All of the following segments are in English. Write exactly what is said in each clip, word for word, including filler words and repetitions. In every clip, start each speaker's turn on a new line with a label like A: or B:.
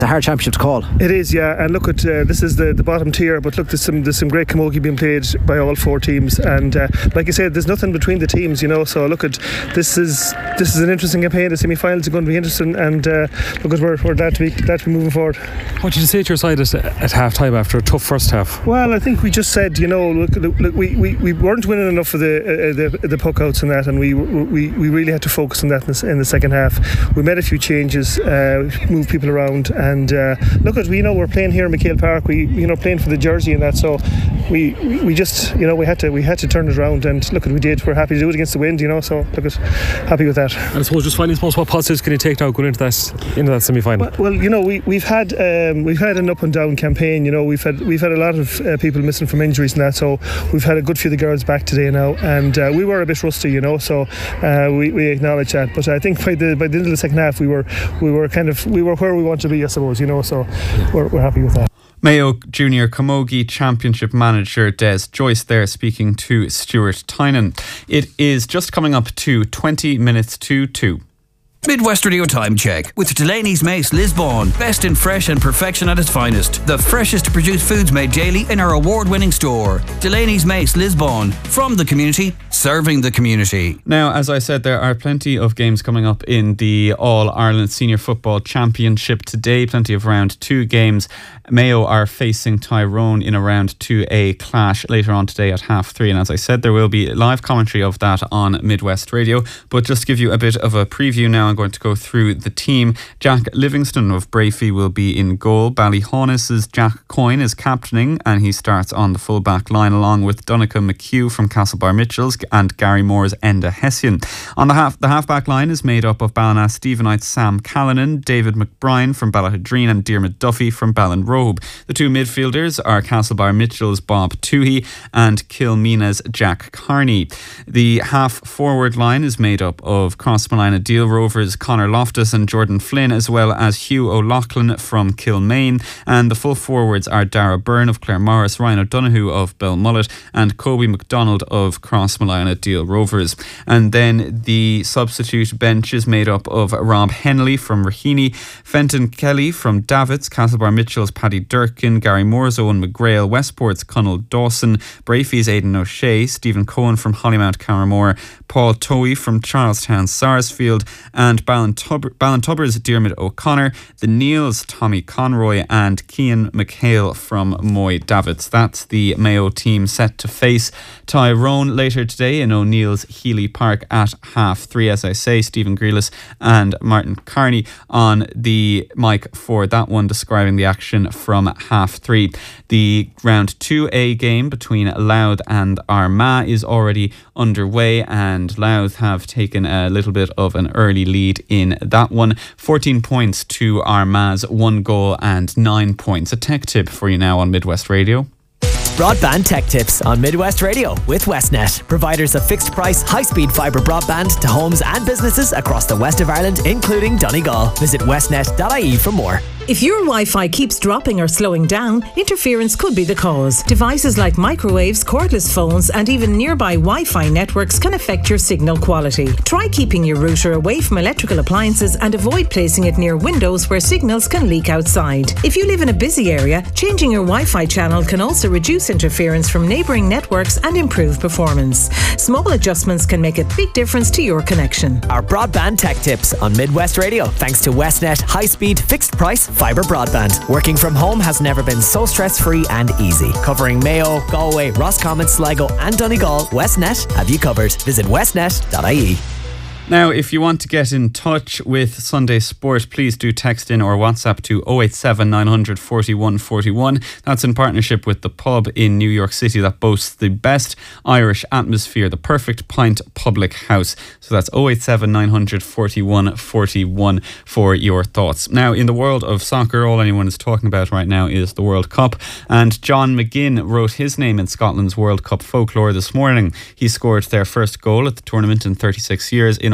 A: the hard championship to call.
B: It is, yeah. And look at uh, this is the, the bottom tier, but look, there's some there's some great camogie being played by all four teams, and uh, like I said, there's nothing between the teams, you know. So look at this is this is an interesting campaign. The semi-finals are going to be interesting, and uh, look at we're we're glad to be glad to be moving forward.
C: What did you say to your side at, at half time after a tough first half?
B: Well, I think we just said, you know, look, look, look we, we, we weren't winning enough of the uh, the, the puck outs and that, and we we we really had to focus on that in the, in the second half. We made a few changes, uh, moved people around, and uh, look at we you know we're playing here in McHale Park. We you know playing for the jersey and that, so we we just you know we had to we had to turn it around, and look at we did. We're happy to do it against the wind, you know. So look at happy with that.
C: And I suppose just finally, suppose what positives can you take now going into that into that semi-final?
B: Well, well you know we we've had um, we've had an up and down campaign. You know we've had we've had a lot of uh, people missing from injuries and that. So we've had a good few of the girls back today now, and uh, we were a bit rusty, you know. So uh, we we acknowledge that. But I think by the by the end of the second half, we were we were kind of we were where we want to be, I suppose, you know. So we're we're happy with that.
D: Mayo Junior Camogie Championship Manager Des Joyce there speaking to Stuart Tynan. It is just coming up to twenty minutes to two.
E: Midwest Radio Time Check with Delaney's Mace Lisbon. Best in fresh and perfection at its finest. The freshest produced foods made daily in our award-winning store. Delaney's Mace Lisbon. From the community, serving the community.
D: Now, as I said, there are plenty of games coming up in the All-Ireland Senior Football Championship today. Plenty of round two games. Mayo are facing Tyrone in a round two A clash later on today at half three. And as I said, there will be live commentary of that on Midwest Radio. But just to give you a bit of a preview now, I'm going to go through the team. Jack Livingston of Brafey will be in goal. Ballyhaunis's Jack Coyne is captaining, and he starts on the full back line along with Donica McHugh from Castlebar Mitchells and Gary Moore's Enda Hessian. On the half the half back line is made up of Ballina Stephenite's Sam Callanan, David McBride from Ballahadreen and Diarmuid Duffy from Ballinrobe. The two midfielders are Castlebar Mitchell's Bob Toohey and Kilmeena's Jack Carney. The half forward line is made up of Crossmolina Deal Rovers Conor Loftus and Jordan Flynn, as well as Hugh O'Loughlin from Kilmaine, and the full forwards are Dara Byrne of Claremorris, Ryan O'Donoghue of Belmullet and Kobe McDonald of Crossmolina Deal Rovers. And then the substitute bench is made up of Rob Henley from Raheny, Fenton Kelly from Davits, Castlebar Mitchell's Paddy Durkin, Gary Moore's Owen McGrail, Westport's Connell Dawson, Brafey's Aidan O'Shea, Stephen Cohen from Hollymount Carramore, Paul Towie from Charlestown Sarsfield, and Ballintubber's Diarmuid O'Connor, the Neils Tommy Conroy, and Cian McHale from Moy Davits. That's the Mayo team set to face Tyrone later today in O'Neill's Healy Park at half three. As I say, Stephen Grealis and Martin Carney on the mic for that one, describing the action from half three. The round two A game between Louth and Armagh is already underway, and Louth have taken a little bit of an early lead in that one. fourteen points to Armagh's one goal and nine points. A tech tip for you now on Midwest Radio.
A: Broadband Tech Tips on Midwest Radio with Westnet, providers of fixed price, high-speed fibre broadband to homes and businesses across the west of Ireland, including Donegal. Visit westnet dot I E for more.
F: If your Wi-Fi keeps dropping or slowing down, interference could be the cause. Devices like microwaves, cordless phones, and even nearby Wi-Fi networks can affect your signal quality. Try keeping your router away from electrical appliances and avoid placing it near windows where signals can leak outside. If you live in a busy area, changing your Wi-Fi channel can also reduce interference from neighbouring networks and improve performance. Small adjustments can make a big difference to your connection.
A: Our Broadband Tech Tips on Midwest Radio, thanks to Westnet high-speed, fixed-price fibre broadband. Working from home has never been so stress-free and easy. Covering Mayo, Galway, Roscommon, Sligo and Donegal, Westnet have you covered. Visit westnet dot I E.
D: Now, if you want to get in touch with Sunday Sport, please do text in or WhatsApp to oh eight seven, nine hundred, forty-one forty-one. That's in partnership with the pub in New York City that boasts the best Irish atmosphere, the Perfect Pint Public House. So that's oh eight seven, nine hundred, forty-one forty-one for your thoughts. Now, in the world of soccer, all anyone is talking about right now is the World Cup. And John McGinn wrote his name in Scotland's World Cup folklore this morning. He scored their first goal at the tournament in thirty-six years in a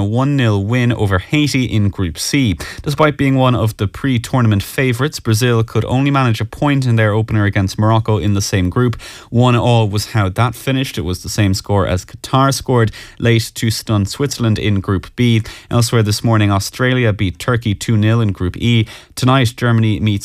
D: one nil win over Haiti in Group C. Despite being one of the pre-tournament favourites, Brazil could only manage a point in their opener against Morocco in the same group. One all was how that finished. It was the same score as Qatar scored late to stun Switzerland in Group B. Elsewhere this morning, Australia beat Turkey two nil in Group E. Tonight, Germany meets